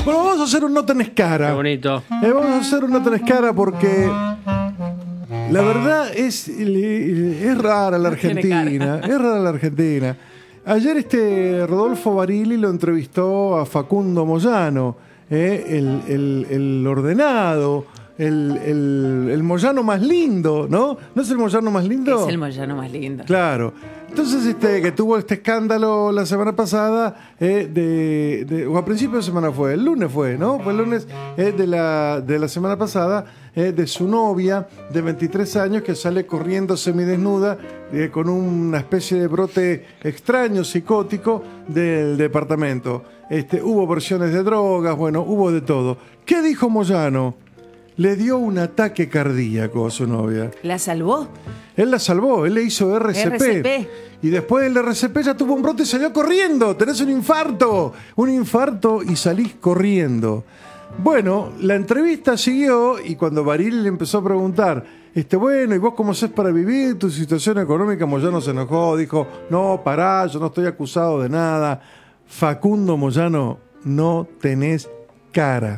Bueno, vamos a hacer un No Tenés Cara. Qué bonito. Vamos a hacer un No Tenés Cara porque la verdad es rara la Argentina. Es rara la Argentina. Ayer Rodolfo Barili lo entrevistó a Facundo Moyano, el ordenado, el Moyano más lindo, ¿no? ¿No es el Moyano más lindo? Es el Moyano más lindo. Claro. Entonces, que tuvo este escándalo la semana pasada, o a principio de semana fue, el lunes fue, ¿no? Fue el lunes de la semana pasada, de su novia de 23 años que sale corriendo semidesnuda con una especie de brote extraño, psicótico del departamento. Hubo versiones de drogas, bueno, hubo de todo. ¿Qué dijo Moyano? Le dio un ataque cardíaco a su novia. ¿La salvó? Él la salvó, él le hizo RCP. Y después del RCP ya tuvo un brote y salió corriendo. Tenés un infarto y salís corriendo. Bueno, la entrevista siguió y cuando Barili le empezó a preguntar, bueno, ¿y vos cómo hacés para vivir tu situación económica? Moyano se enojó, dijo, no, pará, yo no estoy acusado de nada. Facundo Moyano, no tenés cara.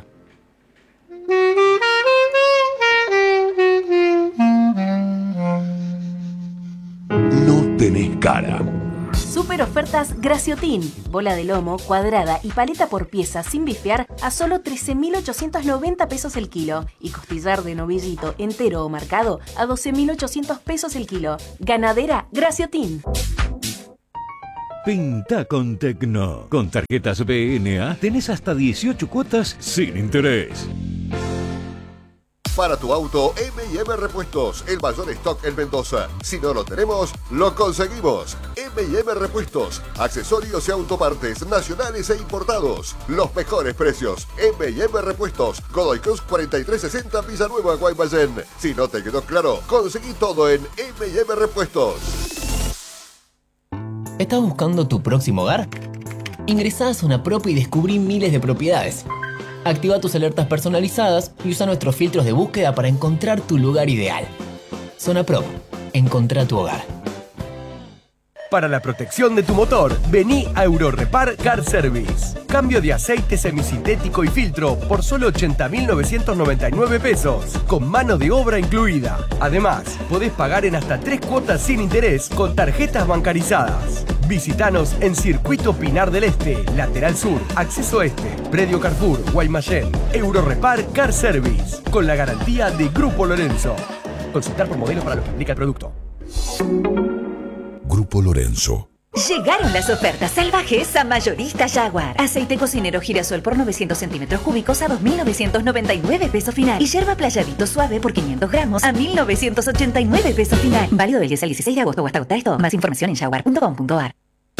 No tenés cara. Super ofertas Graciotin. Bola de lomo, cuadrada y paleta por pieza sin bifear a solo 13.890 pesos el kilo. Y costillar de novillito entero o marcado a 12.800 pesos el kilo. Ganadera Graciotin. Pinta con Tecno. Con tarjetas BNA tenés hasta 18 cuotas sin interés. Para tu auto, M&M Repuestos, el mayor stock en Mendoza. Si no lo tenemos, lo conseguimos. M&M Repuestos, accesorios y autopartes nacionales e importados. Los mejores precios. M&M Repuestos, Godoy Cruz 4360 Villanueva, Guaymallén. Si no te quedó claro, conseguí todo en M&M Repuestos. ¿Estás buscando tu próximo hogar? Ingresá a Zona Prop y descubrí miles de propiedades. Activa tus alertas personalizadas y usa nuestros filtros de búsqueda para encontrar tu lugar ideal. Zona Prop. Encontrá tu hogar. Para la protección de tu motor, vení a Eurorepar Car Service. Cambio de aceite semisintético y filtro por solo 80.999 pesos, con mano de obra incluida. Además, podés pagar en hasta 3 cuotas sin interés con tarjetas bancarizadas. Visítanos en Circuito Pinar del Este, Lateral Sur, Acceso Este, Predio Carrefour, Guaymallén. Eurorepar Car Service, con la garantía de Grupo Lorenzo. Consultar por modelos para lo que implica el producto. Grupo Lorenzo. Llegaron las ofertas salvajes a Mayorista Jaguar. Aceite cocinero girasol por 900 centímetros cúbicos a 2.999 pesos final. Y yerba playadito suave por 500 gramos a 1.989 pesos final. Válido del 10 al 16 de agosto o hasta agotar esto. Más información en jaguar.com.ar.